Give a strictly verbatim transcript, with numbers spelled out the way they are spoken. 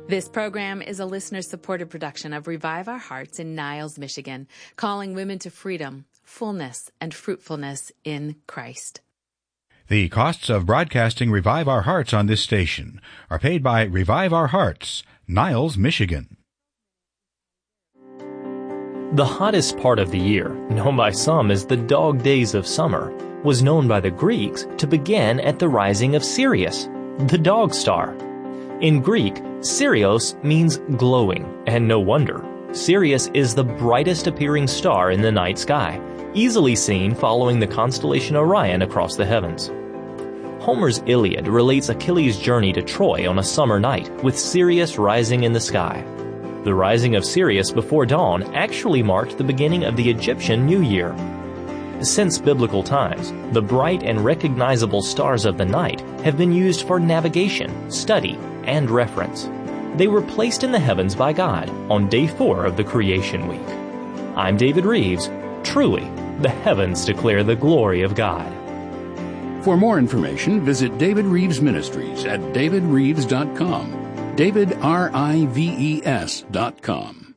This program is a listener-supported production of Revive Our Hearts in Niles, Michigan, calling women to freedom, fullness, and fruitfulness in Christ. The costs of broadcasting Revive Our Hearts on this station are paid by Revive Our Hearts, Niles, Michigan. The hottest part of the year, known by some as the dog days of summer, was known by the Greeks to begin at the rising of Sirius, the dog star. In Greek, Sirios means glowing, and no wonder. Sirius is the brightest appearing star in the night sky, easily seen following the constellation Orion across the heavens. Homer's Iliad relates Achilles' journey to Troy on a summer night, with Sirius rising in the sky. The rising of Sirius before dawn actually marked the beginning of the Egyptian New Year. Since biblical times, the bright and recognizable stars of the night have been used for navigation, study, and reference. They were placed in the heavens by God on day four of the creation week. I'm David Reeves. Truly, the heavens declare the glory of God. For more information, visit David Reeves Ministries at david reeves dot com. David, R I V E S dot com.